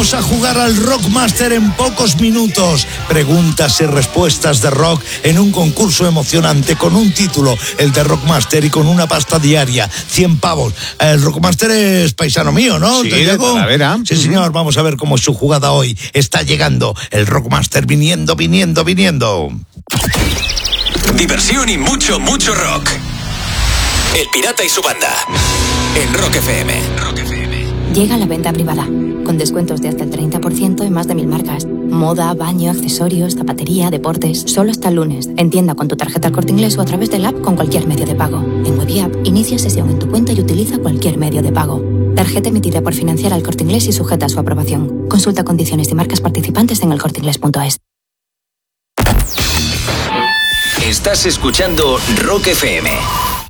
Vamos a jugar al Rockmaster en pocos minutos. Preguntas y respuestas de rock en un concurso emocionante con un título, el de Rockmaster, y con una pasta diaria, 100 pavos. El Rockmaster es paisano mío, ¿no? Sí, de Talavera. Sí, señor. Vamos a ver cómo es su jugada hoy. Está llegando el Rockmaster, viniendo. Diversión y mucho rock. El Pirata y su banda. En Rock FM. Llega la venta privada, con descuentos de hasta el 30% en más de 1000 marcas. Moda, baño, accesorios, zapatería, deportes. Solo hasta el lunes. En tienda con tu tarjeta El Corte Inglés o a través del app con cualquier medio de pago. En Web y App, inicia sesión en tu cuenta y utiliza cualquier medio de pago. Tarjeta emitida por Financiera El Corte Inglés y sujeta a su aprobación. Consulta condiciones y marcas participantes en elcorteinglés.es. Estás escuchando Rock FM.